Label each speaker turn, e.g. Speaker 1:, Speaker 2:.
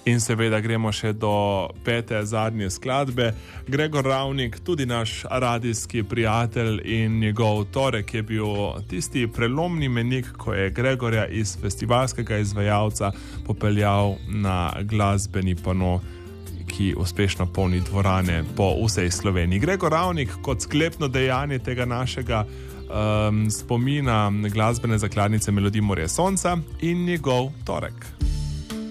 Speaker 1: In seveda gremo še do 5. zadnje skladbe. Gregor Ravnik, tudi naš radijski prijatelj, in njegov Torek je bil tisti prelomni mejnik, ko je Gregorja iz festivalskega izvajalca popeljal na glasbeni pano, ki uspešno polni dvorane po vsej Sloveniji. Gregor Ravnik kot sklepno dejanje tega našega spomina glasbene zakladnice Melodij Morja Sonca in njegov Torek.